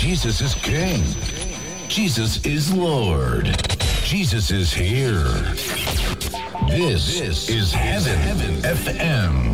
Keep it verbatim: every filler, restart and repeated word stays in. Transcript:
Jesus is King. Jesus is Lord. Jesus is here. This is Heaven F M.